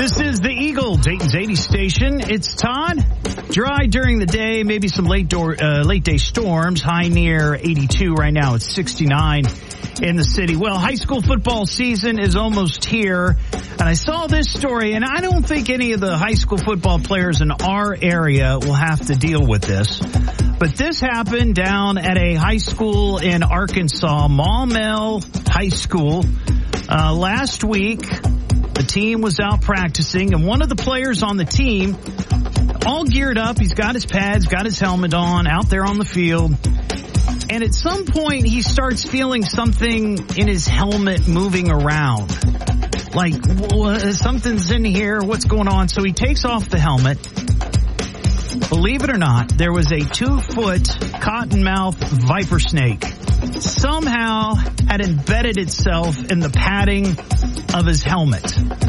This is the Eagle, Dayton's 80 station. It's Todd. Dry during the day, maybe some late day storms. High near 82 right now. It's 69 in the city. Well, high school football season is almost here. And I saw this story, and I don't think any of the high school football players in our area will have to deal with this. But this happened down at a high school in Arkansas, Maumelle High School. Last week, the team was out practicing, and one of the players on the team, all geared up, he's got his pads, got his helmet on, out there on the field. And at some point, he starts feeling something in his helmet moving around. Like, something's in here, what's going on? So he takes off the helmet. Believe it or not, there was a 2-foot cottonmouth viper snake. Somehow had embedded itself in the padding of his helmet.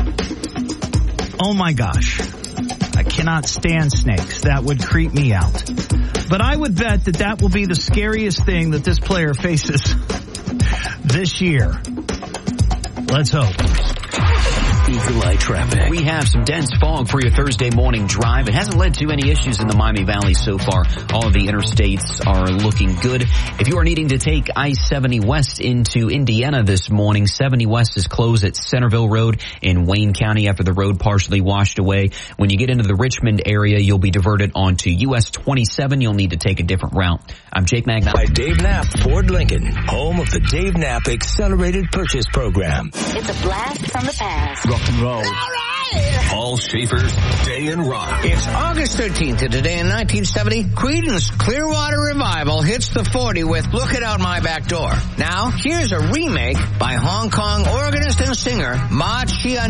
Oh my gosh. I cannot stand snakes. That would creep me out. But I would bet that will be the scariest thing that this player faces this year. Let's hope. Eagle Eye traffic. We have some dense fog for your Thursday morning drive. It hasn't led to any issues in the Miami Valley so far. All of the interstates are looking good. If you are needing to take I-70 West into Indiana this morning, 70 West is closed at Centerville Road in Wayne County after the road partially washed away. When you get into the Richmond area, you'll be diverted onto US 27. You'll need to take a different route. I'm Jake Magna. By Dave Knapp Ford Lincoln, home of the Dave Knapp Accelerated Purchase Program. It's a blast from the past. Rock and roll. All right. Paul Schaefer's Day in Rock. It's August 13th, and today in 1970, Creedence Clearwater Revival hits the 40 with Look It Out My Back Door. Now, here's a remake by Hong Kong organist and singer Ma Chia